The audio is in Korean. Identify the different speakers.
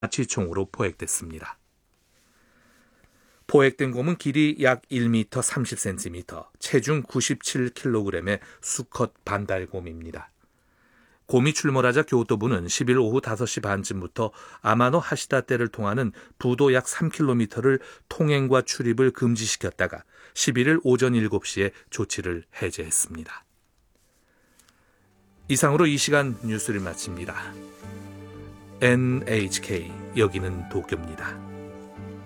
Speaker 1: 나치총으로 포획됐습니다. 포획된 곰은 길이 약 1m 30cm, 체중 97kg의 수컷 반달곰입니다. 곰이 출몰하자 교토부는 10일 오후 5시 반쯤부터 아마노 하시다떼를 통하는 부도 약 3km를 통행과 출입을 금지시켰다가 11일 오전 7시에 조치를 해제했습니다. 이상으로 이 시간 뉴스를 마칩니다. NHK 여기는 도쿄입니다.